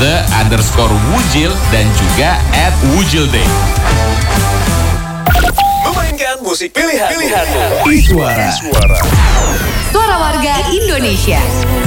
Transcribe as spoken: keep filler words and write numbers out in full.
the underscore wujil dan juga at wujilday. Memainkan musik pilihan. Pilihan. Iswara. Suara warga Indonesia.